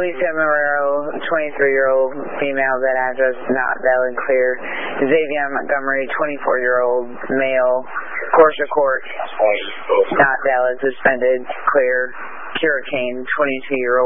Alicia Marrero, 23-year-old female, that address not valid, clear. Xavier Montgomery, 24-year-old male, Corsia Court, not valid, suspended, clear. Kira Kane, 22-year-old